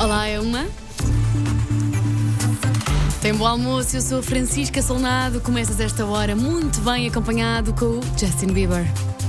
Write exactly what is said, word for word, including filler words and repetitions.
Olá, é uma. Tem bom almoço, eu sou a Francisca Solnado. Começas esta hora muito bem acompanhado com o Justin Bieber.